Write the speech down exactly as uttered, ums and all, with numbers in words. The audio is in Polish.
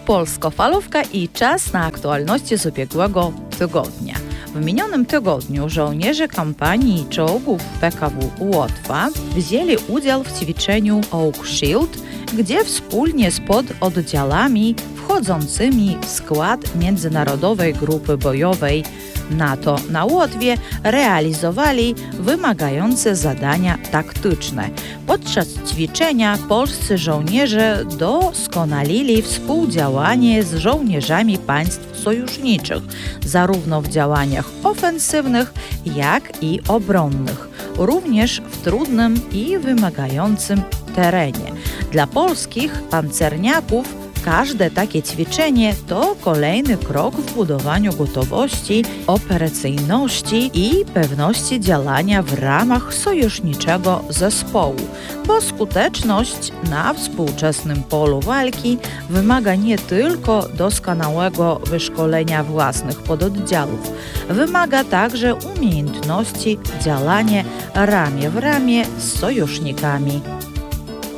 Polsko-falówka i czas na aktualności z ubiegłego tygodnia. W minionym tygodniu żołnierze kompanii czołgów P K W Łotwa wzięli udział w ćwiczeniu Oak Shield, gdzie wspólnie z pododdziałami wchodzącymi w skład międzynarodowej grupy bojowej NATO na Łotwie realizowali wymagające zadania taktyczne. Podczas ćwiczenia polscy żołnierze doskonalili współdziałanie z żołnierzami państw sojuszniczych, zarówno w działaniach ofensywnych, jak i obronnych, również w trudnym i wymagającym terenie. Dla polskich pancerniaków każde takie ćwiczenie to kolejny krok w budowaniu gotowości, operacyjności i pewności działania w ramach sojuszniczego zespołu, bo skuteczność na współczesnym polu walki wymaga nie tylko doskonałego wyszkolenia własnych pododdziałów, wymaga także umiejętności działania ramię w ramię z sojusznikami.